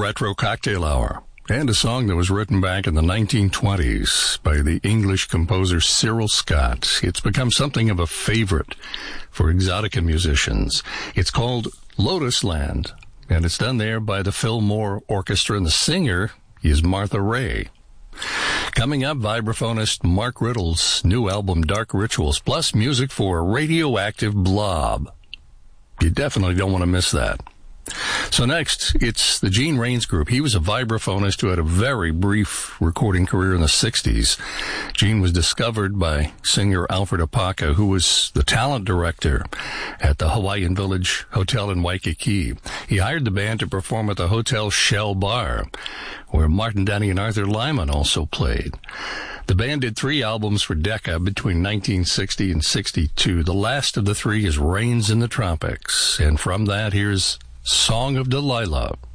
Retro Cocktail Hour, and a song that was written back in the 1920s by the English composer Cyril Scott. It's become something of a favorite for exotica musicians. It's called Lotus Land, and it's done there by the Fillmore Orchestra, and the singer is Martha Raye. Coming up, vibraphonist Mark Riddle's new album, Dark Rituals, plus music for Radioactive Blob. You definitely don't want to miss that. So next, it's the Gene Rains Group. He was a vibraphonist who had a very brief recording career in the 60s. Gene was discovered by singer Alfred Apaka, who was the talent director at the Hawaiian Village Hotel in Waikiki. He hired the band to perform at the Hotel Shell Bar, where Martin Denny and Arthur Lyman also played. The band did 3 albums for Decca between 1960 and 62. The last of the 3 is Rains in the Tropics. And from that, here's Song of Delilah.